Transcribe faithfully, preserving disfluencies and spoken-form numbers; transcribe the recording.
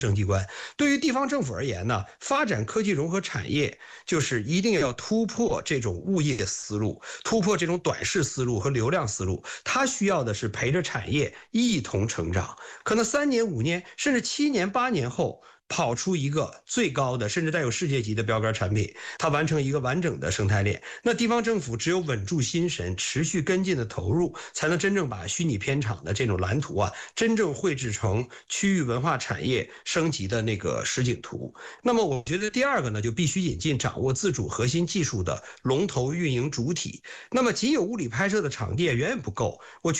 政机关。对于地方政府而言呢，发展科技融合产业，就是一定要突破这种物业思路，突破这种短视思路和流量思路。它需要的是陪着产业一同成长，可能三年、五年，甚至七年、八年后，跑出一个最高的，甚至带有世界级的标杆产品，它完成一个完整的生态链。那地方政府只有稳住心神，持续跟进的投入，才能真正把虚拟片场的这种蓝图啊，真正绘制成区域文化产业升级的那个实景图。那么我觉得第二个呢，就必须引进掌握自主核心技术的龙头运营主体。那么仅有物理拍摄的场地也远远不够，我